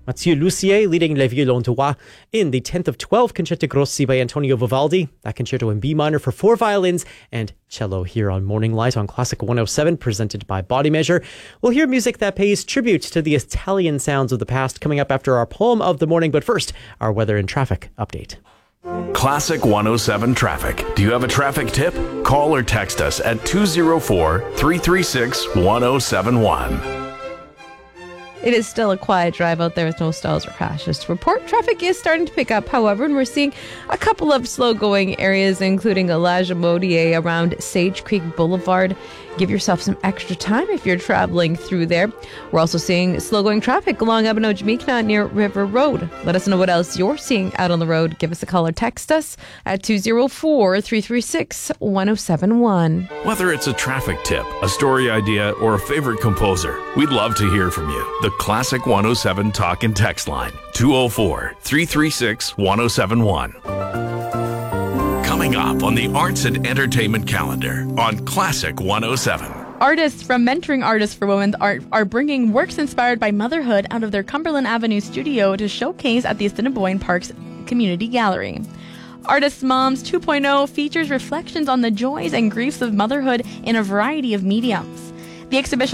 Mathieu Lussier leading Les Violons-Droits in the 10th of 12 Concerto Grossi by Antonio Vivaldi. That concerto in B minor for 4 violins and cello here on Morning Light on Classic 107, presented by Body Measure. We'll hear music that pays tribute to the Italian sounds of the past coming up after our poem of the morning. But first, our weather and traffic update. Classic 107 traffic. Do you have a traffic tip? Call or text us at 204-336-1071. It is still a quiet drive out there with no stalls or crashes to report. Traffic is starting to pick up, however, and we're seeing a couple of slow-going areas, including Elijah Modier around Sage Creek Boulevard. Give yourself some extra time if you're traveling through there. We're also seeing slow-going traffic along Abino-Jamaica near River Road. Let us know what else you're seeing out on the road. Give us a call or text us at 204-336-1071. Whether it's a traffic tip, a story idea, or a favorite composer, we'd love to hear from you. The Classic 107 talk and text line, 204-336-1071. Coming up on the Arts and Entertainment calendar on Classic 107. Artists from Mentoring Artists for Women are bringing works inspired by motherhood out of their Cumberland Avenue studio to showcase at the Assiniboine Parks Community Gallery. Artist Moms 2.0 features reflections on the joys and griefs of motherhood in a variety of mediums. The exhibition